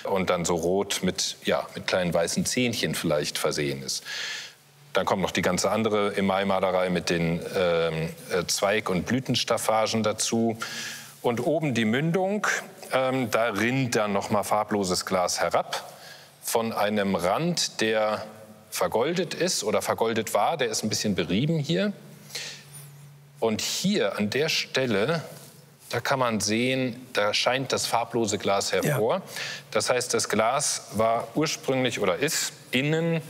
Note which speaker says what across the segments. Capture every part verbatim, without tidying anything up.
Speaker 1: und dann so rot mit, ja, mit kleinen weißen Zähnchen vielleicht versehen ist. Dann kommt noch die ganze andere Emailmalerei mit den ähm, Zweig- und Blütenstaffagen dazu. Und oben die Mündung, ähm, da rinnt dann noch mal farbloses Glas herab von einem Rand, der vergoldet ist oder vergoldet war. Der ist ein bisschen berieben hier. Und hier an der Stelle, da kann man sehen, da scheint das farblose Glas hervor. Ja. Das heißt, das Glas war ursprünglich oder ist innen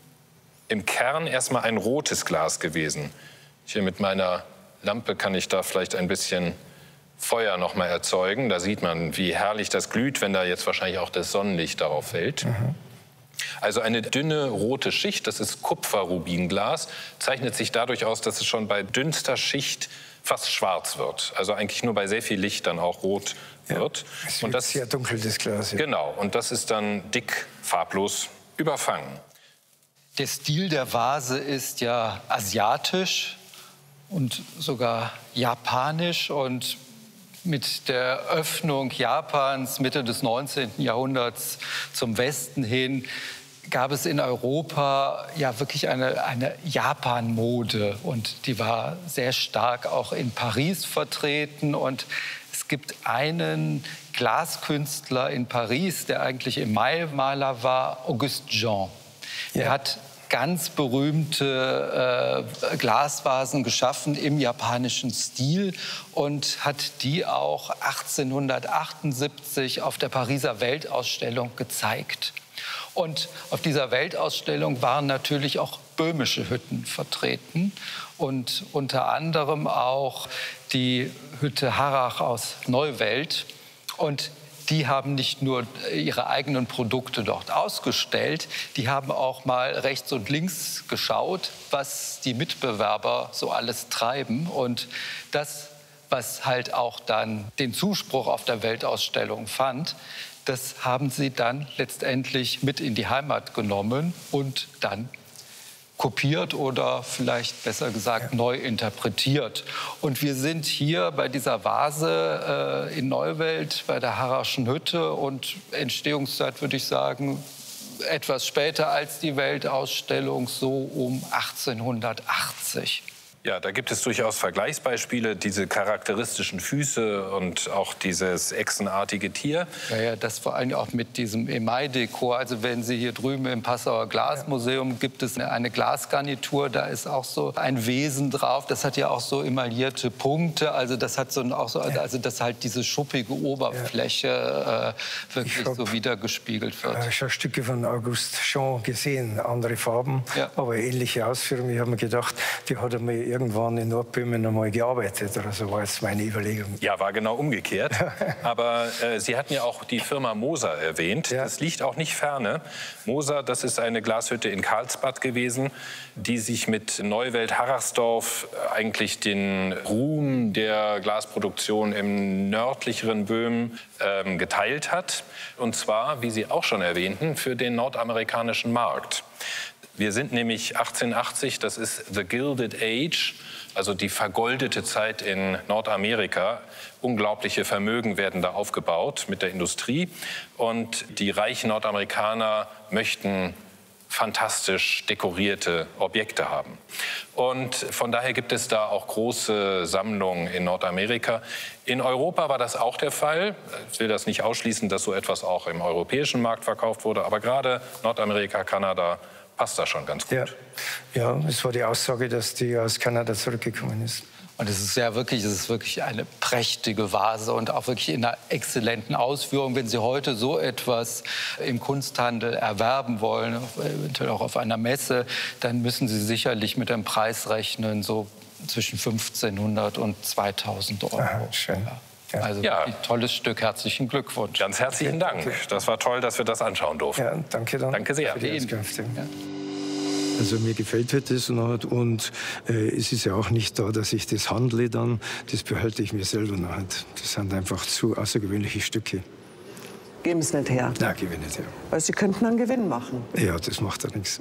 Speaker 1: im Kern erstmal ein rotes Glas gewesen. Hier mit meiner Lampe kann ich da vielleicht ein bisschen Feuer noch mal erzeugen. Da sieht man, wie herrlich das glüht, wenn da jetzt wahrscheinlich auch das Sonnenlicht darauf fällt. Mhm. Also eine dünne rote Schicht, das ist Kupferrubinglas, zeichnet sich dadurch aus, dass es schon bei dünnster Schicht fast schwarz wird. Also eigentlich nur bei sehr viel Licht dann auch rot
Speaker 2: ja,
Speaker 1: wird.
Speaker 2: Es
Speaker 1: wird
Speaker 2: und das sehr dunkel, das Glas. Ja.
Speaker 1: Genau, und das ist dann dick farblos überfangen.
Speaker 3: Der Stil der Vase ist ja asiatisch und sogar japanisch. Und mit der Öffnung Japans Mitte des neunzehnten Jahrhunderts zum Westen hin gab es in Europa ja wirklich eine, eine Japan-Mode. Und die war sehr stark auch in Paris vertreten. Und es gibt einen Glaskünstler in Paris, der eigentlich Emailmaler war, Auguste Jean. Er hat ganz berühmte äh, Glasvasen geschaffen im japanischen Stil und hat die auch achtzehnhundertachtundsiebzig auf der Pariser Weltausstellung gezeigt. Und auf dieser Weltausstellung waren natürlich auch böhmische Hütten vertreten und unter anderem auch die Hütte Harrach aus Neuwelt. Und die haben nicht nur ihre eigenen Produkte dort ausgestellt, die haben auch mal rechts und links geschaut, was die Mitbewerber so alles treiben. Und das, was halt auch dann den Zuspruch auf der Weltausstellung fand, das haben sie dann letztendlich mit in die Heimat genommen und dann kopiert oder vielleicht besser gesagt ja. neu interpretiert. Und wir sind hier bei dieser Vase äh, in Neuwelt, bei der Harrachschen Hütte und Entstehungszeit würde ich sagen etwas später als die Weltausstellung, so um achtzehnhundertachtzig.
Speaker 1: Ja, da gibt es durchaus Vergleichsbeispiele, diese charakteristischen Füße und auch dieses echsenartige Tier.
Speaker 3: Ja, ja, das vor allem auch mit diesem Emaille-Dekor. Also wenn Sie hier drüben im Passauer Glasmuseum ja. gibt es eine, eine Glasgarnitur, da ist auch so ein Wesen drauf. Das hat ja auch so emaillierte Punkte. Also das hat so auch so, ja. also dass halt diese schuppige Oberfläche ja. äh, wirklich hab, so wiedergespiegelt wird.
Speaker 2: Ich habe Stücke von Auguste Jean gesehen, andere Farben, ja. aber ähnliche Ausführungen. Ich habe mir gedacht, die hat er mir irgendwann in Nordböhmen einmal gearbeitet oder so, war jetzt meine Überlegung.
Speaker 1: Ja, war genau umgekehrt. Aber äh, Sie hatten ja auch die Firma Moser erwähnt. Ja. Das liegt auch nicht ferne. Moser, das ist eine Glashütte in Karlsbad gewesen, die sich mit Neuwelt-Harrachsdorf eigentlich den Ruhm der Glasproduktion im nördlicheren Böhmen ähm, geteilt hat. Und zwar, wie Sie auch schon erwähnten, für den nordamerikanischen Markt. Wir sind nämlich achtzehnhundertachtzig, das ist the Gilded Age, also die vergoldete Zeit in Nordamerika. Unglaubliche Vermögen werden da aufgebaut mit der Industrie. Und die reichen Nordamerikaner möchten fantastisch dekorierte Objekte haben. Und von daher gibt es da auch große Sammlungen in Nordamerika. In Europa war das auch der Fall. Ich will das nicht ausschließen, dass so etwas auch im europäischen Markt verkauft wurde. Aber gerade Nordamerika, Kanada, passt da schon ganz gut.
Speaker 2: Ja, ja, es war die Aussage, dass die aus Kanada zurückgekommen ist.
Speaker 3: Und es ist ja wirklich, es ist wirklich eine prächtige Vase und auch wirklich in einer exzellenten Ausführung. Wenn Sie heute so etwas im Kunsthandel erwerben wollen, eventuell auch auf einer Messe, dann müssen Sie sicherlich mit dem Preis rechnen, so zwischen fünfzehnhundert und zweitausend Euro.
Speaker 2: Aha, schön.
Speaker 3: Ja. Also
Speaker 1: ja.
Speaker 3: ein tolles Stück. Herzlichen Glückwunsch.
Speaker 1: Ganz herzlichen Dank. Das war toll, dass wir das anschauen durften.
Speaker 2: Ja, danke dann.
Speaker 1: Danke sehr.
Speaker 2: Für die Auskünfte.
Speaker 3: Ja.
Speaker 2: Also mir gefällt halt das und, und äh, es ist ja auch nicht da, dass ich das handle dann. Das behalte ich mir selber noch. Das sind einfach zu außergewöhnliche Stücke.
Speaker 4: Geben es nicht her?
Speaker 2: Nein, gebe ich nicht her.
Speaker 4: Weil Sie könnten einen Gewinn machen.
Speaker 2: Ja, das macht ja nichts.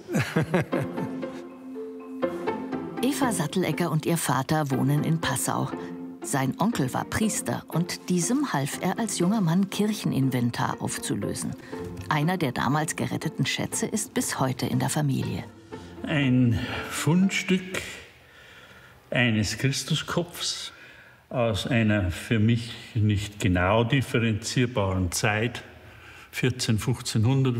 Speaker 5: Eva Sattelecker und ihr Vater wohnen in Passau. Sein Onkel war Priester und diesem half er als junger Mann, Kircheninventar aufzulösen. Einer der damals geretteten Schätze ist bis heute in der Familie.
Speaker 6: Ein Fundstück eines Christuskopfs aus einer für mich nicht genau differenzierbaren Zeit, vierzehn-, fünfzehnhundert